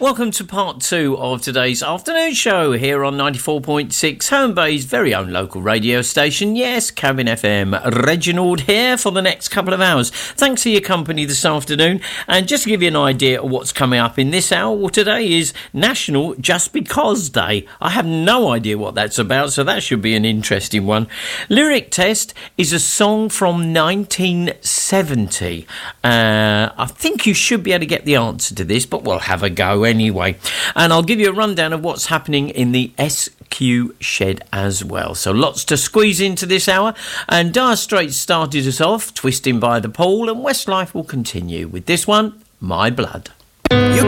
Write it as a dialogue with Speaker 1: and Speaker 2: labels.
Speaker 1: Welcome to part 2 of today's afternoon show here on 94.6 Home Bay's very own local radio station. Yes, Cabin FM. Reginald here for the next couple of hours. Thanks for your company this afternoon. And just to give you an idea of what's coming up in this hour, well, today is National Just Because Day. I have no idea what that's about, so that should be an interesting one. Lyric Test is a song from 1970. I think you should be able to get the answer to this, but we'll have a go anyway. And I'll give you a rundown of what's happening in the SQ Shed as well. So lots to squeeze into this hour. And Dire Straits started us off, Twisting by the Pool, and Westlife will continue with this one, My Blood.